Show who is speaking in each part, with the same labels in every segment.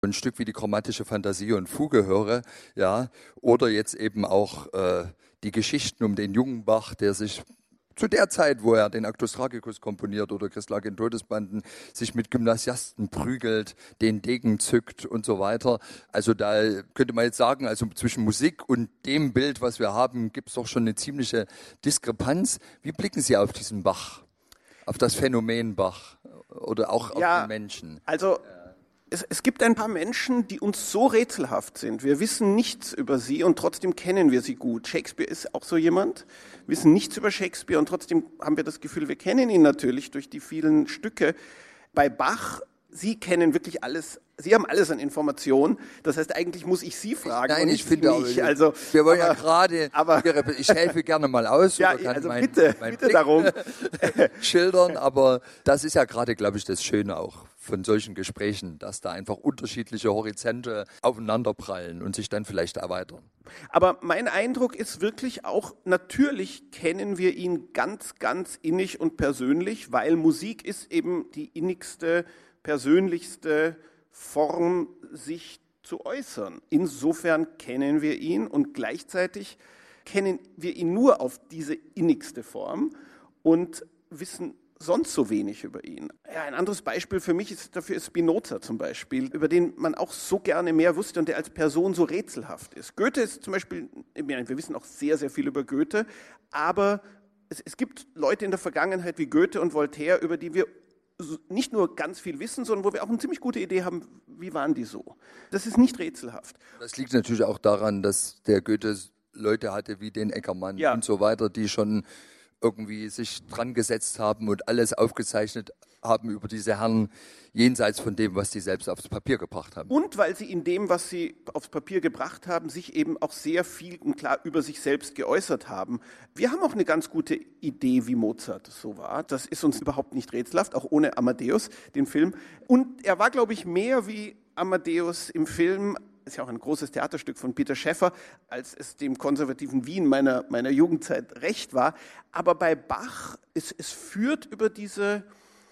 Speaker 1: ein Stück wie die chromatische Fantasie und Fuge höre, ja, oder jetzt eben auch die Geschichten um den jungen Bach, der sich zu der Zeit, wo er den Actus Tragicus komponiert oder Christlag in Todesbanden, sich mit Gymnasiasten prügelt, den Degen zückt und so weiter. Also da könnte man jetzt sagen, also zwischen Musik und dem Bild, was wir haben, gibt es doch schon eine ziemliche Diskrepanz. Wie blicken Sie auf diesen Bach, auf das Phänomen Bach oder auch auf den Menschen?
Speaker 2: Also es gibt ein paar Menschen, die uns so rätselhaft sind. Wir wissen nichts über sie und trotzdem kennen wir sie gut. Shakespeare ist auch so jemand. Wir wissen nichts über Shakespeare und trotzdem haben wir das Gefühl, wir kennen ihn natürlich durch die vielen Stücke. Bei Bach, Sie kennen wirklich alles. Sie haben alles an Informationen. Das heißt, eigentlich muss ich Sie fragen.
Speaker 1: Nein,
Speaker 2: und
Speaker 1: ich finde auch,
Speaker 2: also,
Speaker 1: wir wollen ja gerade, ich helfe gerne mal aus.
Speaker 2: Ja,
Speaker 1: oder kann
Speaker 2: also
Speaker 1: mein
Speaker 2: bitte
Speaker 1: Blick
Speaker 2: darum.
Speaker 1: schildern, aber das ist ja gerade, glaube ich, das Schöne auch von solchen Gesprächen, dass da einfach unterschiedliche Horizonte aufeinanderprallen und sich dann vielleicht erweitern.
Speaker 2: Aber mein Eindruck ist wirklich auch, natürlich kennen wir ihn ganz, ganz innig und persönlich, weil Musik ist eben die innigste, persönlichste Form, sich zu äußern. Insofern kennen wir ihn und gleichzeitig kennen wir ihn nur auf diese innigste Form und wissen sonst so wenig über ihn. Ja, ein anderes Beispiel für mich ist Spinoza zum Beispiel, über den man auch so gerne mehr wusste und der als Person so rätselhaft ist. Goethe ist zum Beispiel, wir wissen auch sehr, sehr viel über Goethe, aber es gibt Leute in der Vergangenheit wie Goethe und Voltaire, über die wir nicht nur ganz viel wissen, sondern wo wir auch eine ziemlich gute Idee haben, wie waren die so. Das ist nicht rätselhaft.
Speaker 1: Das liegt natürlich auch daran, dass der Goethe Leute hatte wie den Eckermann und so weiter, die schon irgendwie sich dran gesetzt haben und alles aufgezeichnet haben über diese Herren, jenseits von dem, was die selbst aufs Papier gebracht haben.
Speaker 2: Und weil sie in dem, was sie aufs Papier gebracht haben, sich eben auch sehr viel und klar über sich selbst geäußert haben. Wir haben auch eine ganz gute Idee, wie Mozart so war. Das ist uns überhaupt nicht rätselhaft, auch ohne Amadeus, den Film. Und er war, glaube ich, mehr wie Amadeus im Film, ist ja auch ein großes Theaterstück von Peter Schäffer, als es dem konservativen Wien meiner Jugendzeit recht war. Aber bei Bach, es führt über diese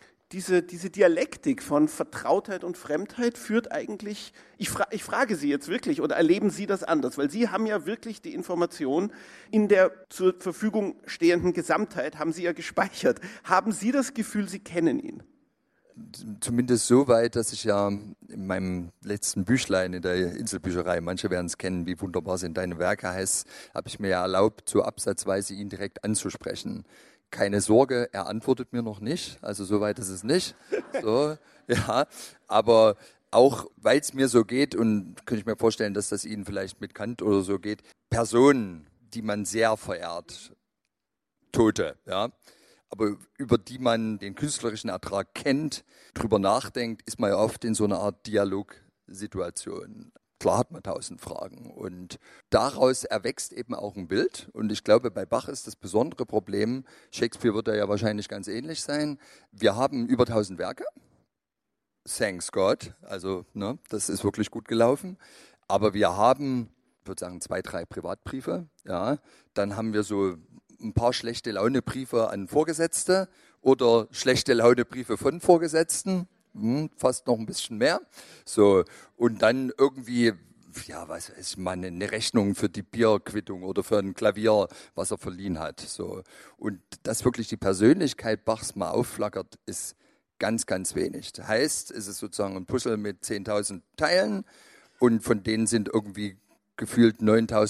Speaker 2: Dialektik von Vertrautheit und Fremdheit, führt eigentlich, ich frage Sie jetzt wirklich, oder erleben Sie das anders? Weil Sie haben ja wirklich die Information in der zur Verfügung stehenden Gesamtheit, haben Sie ja gespeichert. Haben Sie das Gefühl, Sie kennen ihn?
Speaker 1: Zumindest so weit, dass ich ja in meinem letzten Büchlein in der Inselbücherei, manche werden es kennen, wie wunderbar sind deine Werke heißt, habe ich mir ja erlaubt, so absatzweise ihn direkt anzusprechen. Keine Sorge, er antwortet mir noch nicht, also so weit ist es nicht. So, ja, aber auch, weil es mir so geht, und könnte ich mir vorstellen, dass das Ihnen vielleicht mit Kant oder so geht, Personen, die man sehr verehrt, Tote, ja, aber über die man den künstlerischen Ertrag kennt, drüber nachdenkt, ist man ja oft in so einer Art Dialogsituation. Klar hat man 1000 Fragen und daraus erwächst eben auch ein Bild. Und ich glaube, bei Bach ist das besondere Problem, Shakespeare wird da ja wahrscheinlich ganz ähnlich sein. Wir haben über 1000 Werke, thanks God, also das ist wirklich gut gelaufen. Aber wir haben, ich würde sagen, 2, 3 Privatbriefe. Ja. Dann haben wir so ein paar schlechte Launebriefe an Vorgesetzte oder schlechte Launebriefe von Vorgesetzten. Fast noch ein bisschen mehr. So, und dann irgendwie, ja, was weiß ich, mal eine Rechnung für die Bierquittung oder für ein Klavier, was er verliehen hat. So. Und dass wirklich die Persönlichkeit Bachs mal aufflackert, ist ganz, ganz wenig. Das heißt, es ist sozusagen ein Puzzle mit 10.000 Teilen und von denen sind irgendwie gefühlt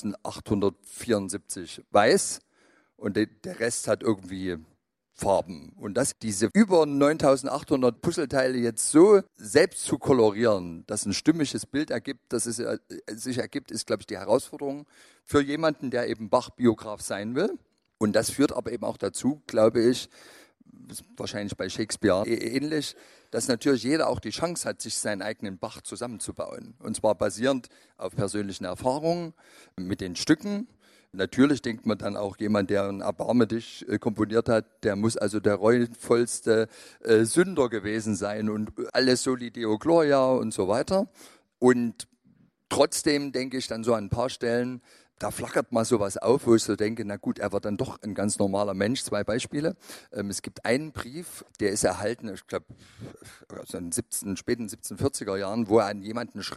Speaker 1: 9.874 weiß und der Rest hat irgendwie Farben. Und dass diese über 9.800 Puzzleteile jetzt so selbst zu kolorieren, dass ein stimmiges Bild ergibt, dass es sich ergibt, ist, glaube ich, die Herausforderung für jemanden, der eben Bach-Biograf sein will. Und das führt aber eben auch dazu, glaube ich, wahrscheinlich bei Shakespeare ähnlich, dass natürlich jeder auch die Chance hat, sich seinen eigenen Bach zusammenzubauen. Und zwar basierend auf persönlichen Erfahrungen mit den Stücken. Natürlich denkt man dann auch, jemand, der ein Erbarme dich komponiert hat, der muss also der reuevollste Sünder gewesen sein und alles soli Deo Gloria und so weiter. Und trotzdem denke ich dann so an ein paar Stellen, da flackert mal sowas auf, wo ich so denke, na gut, er war dann doch ein ganz normaler Mensch. 2 Beispiele. Es gibt einen Brief, der ist erhalten, ich glaube, aus den späten 1740er Jahren, wo er an jemanden schreibt,